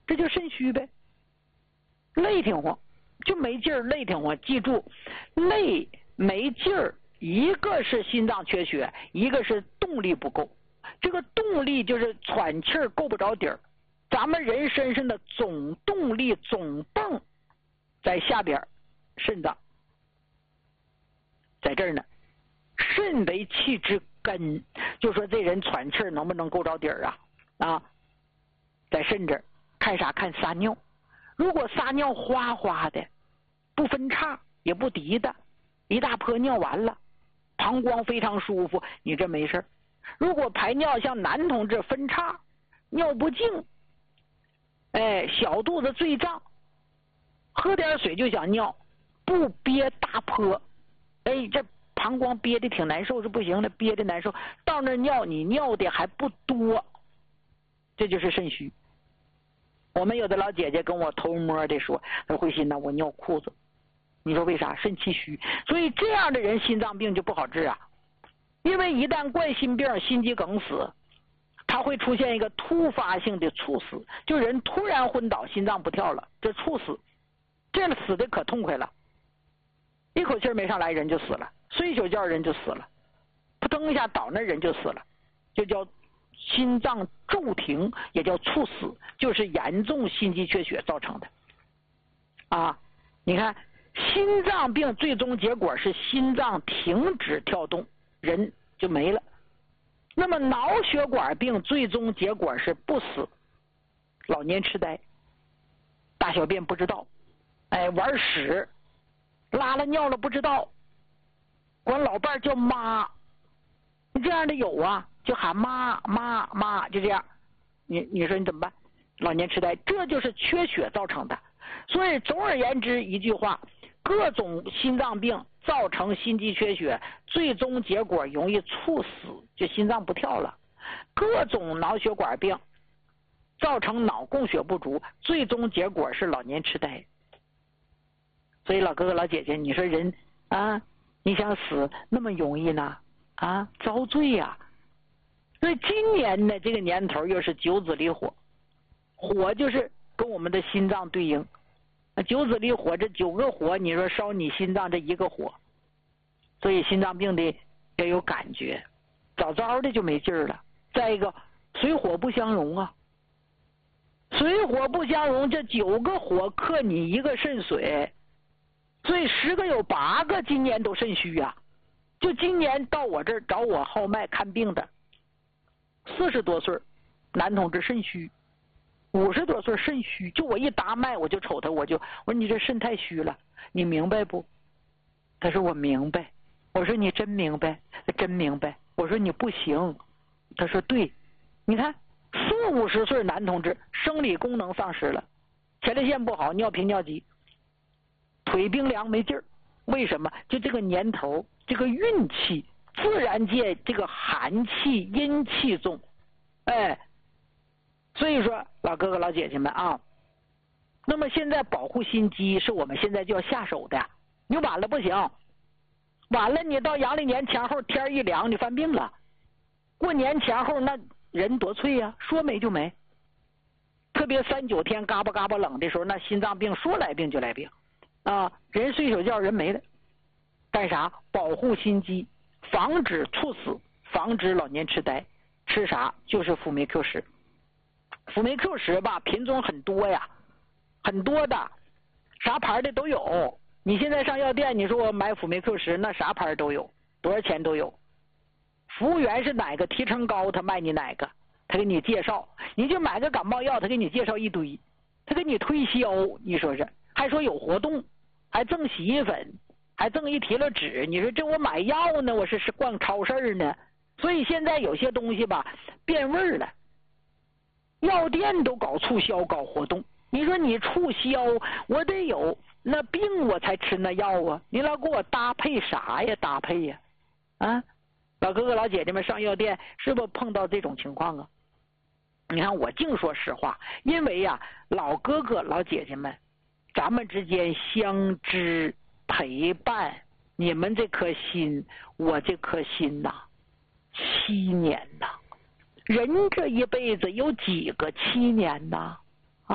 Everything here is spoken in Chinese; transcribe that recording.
这就肾虚呗。累挺慌，就没劲儿，累挺慌。记住，累没劲儿，一个是心脏缺血，一个是动力不够。这个动力就是喘气儿够不着底儿。咱们人身上的总动力总泵在下边，肾脏在这儿呢。肾为气之根，就说这人喘气儿能不能够着底儿啊？在肾这儿看啥？看撒尿。如果撒尿哗哗的，不分叉也不滴的，一大泼尿完了，膀胱非常舒服，你这没事。如果排尿像男同志分叉，尿不净，小肚子坠胀，喝点水就想尿，不憋大泼，这膀胱憋的挺难受是不行的，憋的难受，到那尿你尿的还不多，这就是肾虚。我们有的老姐姐跟我偷摸的说，她慧心呐，我尿裤子，你说为啥？肾气虚。所以这样的人心脏病就不好治啊，因为一旦冠心病、心肌梗死，它会出现一个突发性的猝死，就人突然昏倒，心脏不跳了，这猝死，这样死的可痛快了，一口气没上来人就死了，睡一宿觉人就死了，扑腾一下倒那人就死了，就叫心脏骤停，也叫猝死，就是严重心肌缺血造成的你看心脏病最终结果是心脏停止跳动，人就没了。那么脑血管病最终结果是不死，老年痴呆，大小便不知道，玩屎拉了尿了不知道，管老伴叫妈，这样的有啊，就喊妈妈妈，就这样。你说你怎么办？老年痴呆，这就是缺血造成的。所以总而言之一句话，各种心脏病造成心肌缺血，最终结果容易猝死，就心脏不跳了。各种脑血管病造成脑供血不足，最终结果是老年痴呆。所以老哥哥老姐姐，你说人你想死那么容易呢？遭罪呀！所以今年的这个年头又是九子离火，火就是跟我们的心脏对应。九子离火，这9个火，你说烧你心脏这一个火，所以心脏病的要有感觉，早早的就没劲儿了。再一个，水火不相容啊，水火不相容，这9个火克你一个肾水，所以10个有8个今年都肾虚啊。就今年到我这儿找我号脉看病的40多岁男同志肾虚，50多岁肾虚，就我一搭脉我就瞅他，我说你这肾太虚了，你明白不？他说我明白。我说你真明白？他真明白。我说你不行。他说对。你看40、50岁男同志生理功能丧失了，前列腺不好，尿频尿急，腿冰凉没劲儿。为什么？就这个年头，这个运气，自然界这个寒气阴气重，所以说老哥哥老姐姐们那么现在保护心肌是我们现在就要下手的，你晚了不行，晚了你到阳历年前后天一凉你犯病了，过年前后那人多脆呀，说没就没。特别3、9天嘎巴嘎巴冷的时候，那心脏病说来病就来病人睡宿觉人没了。干啥？保护心肌，防止猝死，防止老年痴呆。吃啥？就是辅酶 Q10。辅酶 Q10吧，品种很多呀，很多的，啥牌的都有。你现在上药店，你说我买辅酶 Q10，那啥牌都有，多少钱都有。服务员是哪个提成高，他卖你哪个，他给你介绍。你就买个感冒药，他给你介绍一堆，他给你推销，你说是，还说有活动，还赠洗衣粉，还赠一提了纸。你说这我买药呢，我是逛超市呢。所以现在有些东西吧变味了，药店都搞促销搞活动，你说你促销我得有那病我才吃那药啊，你老给我搭配啥呀？搭配呀老哥哥老姐姐们上药店是不是碰到这种情况啊？你看我净说实话，因为老哥哥老姐姐们咱们之间相知陪伴，你们这颗心我这颗心7年人这一辈子有几个7年